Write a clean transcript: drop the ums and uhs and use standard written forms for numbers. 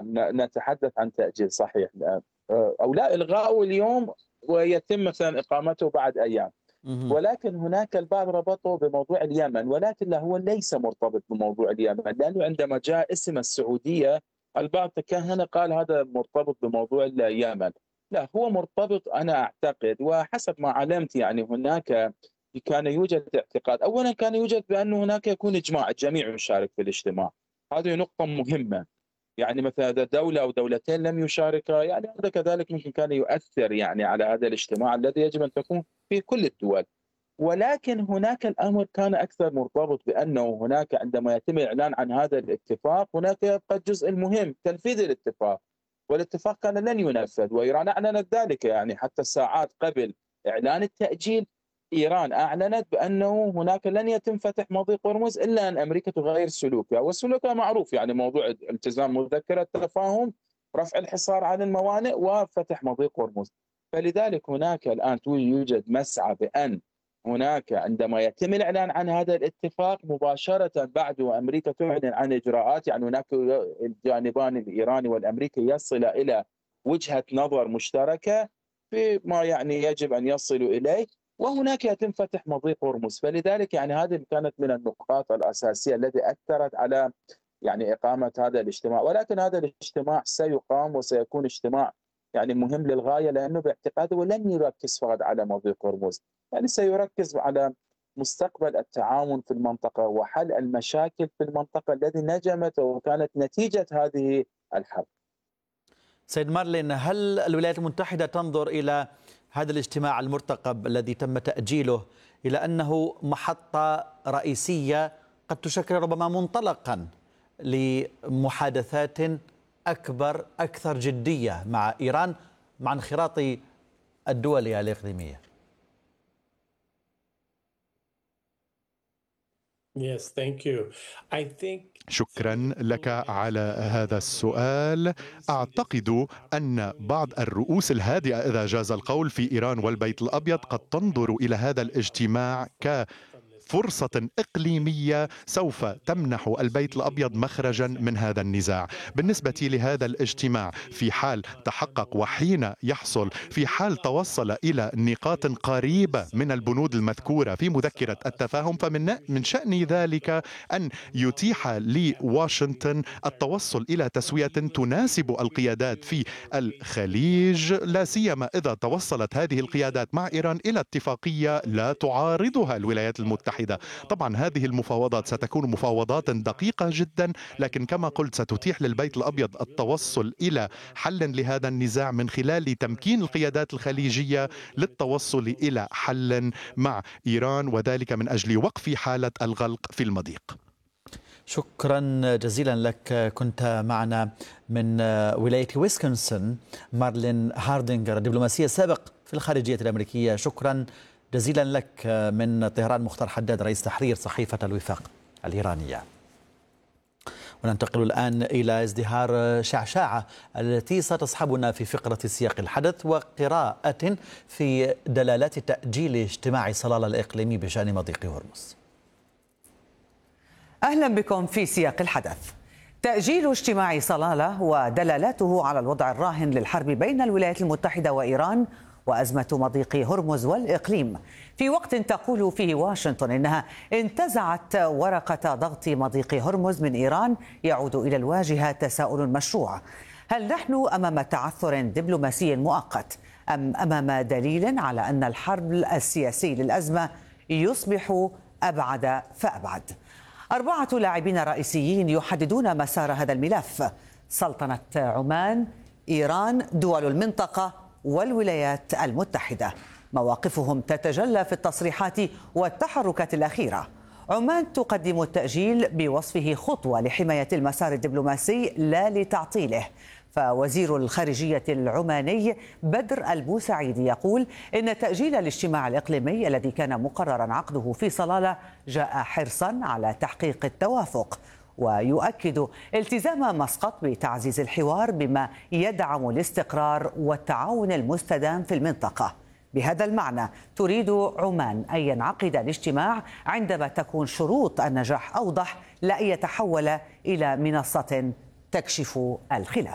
نتحدث عن تأجيل صحيح، أو لا إلغاؤه اليوم ويتم مثلا إقامته بعد أيام. مهم. ولكن هناك البعض ربطه بموضوع اليمن، ولكن هو ليس مرتبط بموضوع اليمن، لأنه عندما جاء اسم السعودية البعض تكهن قال هذا مرتبط بموضوع اليمن. لا، هو مرتبط أنا أعتقد وحسب ما علمت، يعني هناك كان يوجد اعتقاد، أولا كان يوجد بأن هناك يكون إجماع الجميع يشارك في الاجتماع. هذه نقطة مهمة. يعني مثلا إذا دولة أو دولتين لم يشاركا، يعني هذا كذلك ممكن كان يؤثر يعني على هذا الاجتماع الذي يجب أن تكون في كل الدول. ولكن هناك الأمر كان أكثر مرتبط بأنه هناك عندما يتم الإعلان عن هذا الاتفاق هناك يبقى الجزء المهم تنفيذ الاتفاق، والاتفاق كان لن ينفذ، وإيران أعلنت ذلك. يعني حتى ساعات قبل إعلان التأجيل إيران أعلنت بأنه هناك لن يتم فتح مضيق هرمز إلا أن أمريكا تغير سلوكها، وسلوكها معروف، يعني موضوع التزام مذكرة تفاهم، رفع الحصار عن الموانئ، وفتح مضيق هرمز. فلذلك هناك الآن يوجد مسعى بأن هناك عندما يتم الإعلان عن هذا الاتفاق مباشرة بعد أمريكا تعلن عن إجراءات، يعني هناك الجانبان الإيراني والأمريكي يصل إلى وجهة نظر مشتركة فيما يعني يجب أن يصلوا إليه، وهناك يتم فتح مضيق هرمز. فلذلك يعني هذه كانت من النقاط الأساسية التي أثرت على يعني إقامة هذا الاجتماع. ولكن هذا الاجتماع سيقام وسيكون اجتماع يعني مهم للغاية، لأنه باعتقاده لن يركز فقط على مضيق هرمز، يعني سيركز على مستقبل التعاون في المنطقة وحل المشاكل في المنطقة التي نجمت وكانت نتيجة هذه الحرب. سيد مارلين، هل الولايات المتحدة تنظر إلى هذا الاجتماع المرتقب الذي تم تأجيله إلى أنه محطة رئيسية قد تشكل ربما منطلقا لمحادثات أكبر أكثر جدية مع إيران مع انخراط الدول الإقليمية؟ شكرا لك على هذا السؤال. أعتقد أن بعض الرؤوس الهادئة إذا جاز القول في إيران والبيت الأبيض قد تنظر إلى هذا الاجتماع فرصة إقليمية سوف تمنح البيت الأبيض مخرجا من هذا النزاع. بالنسبة لهذا الاجتماع في حال تحقق وحين يحصل في حال توصل إلى نقاط قريبة من البنود المذكورة في مذكرة التفاهم، من شأن ذلك أن يتيح لواشنطن التوصل إلى تسوية تناسب القيادات في الخليج، لا سيما إذا توصلت هذه القيادات مع إيران إلى اتفاقية لا تعارضها الولايات المتحدة. طبعا هذه المفاوضات ستكون مفاوضات دقيقة جدا، لكن كما قلت ستتيح للبيت الأبيض التوصل إلى حل لهذا النزاع من خلال تمكين القيادات الخليجية للتوصل إلى حل مع إيران، وذلك من أجل وقف حالة الغلق في المضيق. شكرا جزيلا لك. كنت معنا من ولاية ويسكونسن مارلين هاردينغر، دبلوماسي السابق في الخارجية الأمريكية. شكرا جزيلا لك. من طهران مختار حداد، رئيس تحرير صحيفة الوفاق الإيرانية. وننتقل الآن إلى ازدهار شعشاعة التي ستصحبنا في فقرة سياق الحدث وقراءة في دلالات تأجيل اجتماع صلالة الإقليمي بشأن مضيق هرمز. أهلا بكم في سياق الحدث. تأجيل اجتماع صلالة ودلالاته على الوضع الراهن للحرب بين الولايات المتحدة وإيران وأزمة مضيق هرمز والإقليم، في وقت تقول فيه واشنطن إنها انتزعت ورقة ضغط مضيق هرمز من إيران، يعود إلى الواجهة تساؤل مشروع: هل نحن أمام تعثر دبلوماسي مؤقت أم أمام دليل على أن الحرب السياسي للأزمة يصبح أبعد فأبعد؟ 4 لاعبين رئيسيين يحددون مسار هذا الملف: سلطنة عمان، إيران، دول المنطقة والولايات المتحدة. مواقفهم تتجلى في التصريحات والتحركات الأخيرة. عمان تقدم التأجيل بوصفه خطوة لحماية المسار الدبلوماسي لا لتعطيله، فوزير الخارجية العماني بدر البوسعيدي يقول إن تأجيل الاجتماع الإقليمي الذي كان مقررا عقده في صلالة جاء حرصا على تحقيق التوافق، ويؤكد التزام مسقط بتعزيز الحوار بما يدعم الاستقرار والتعاون المستدام في المنطقة. بهذا المعنى تريد عمان أن ينعقد الاجتماع عندما تكون شروط النجاح أوضح، لا أن يتحول إلى منصة تكشف الخلاف.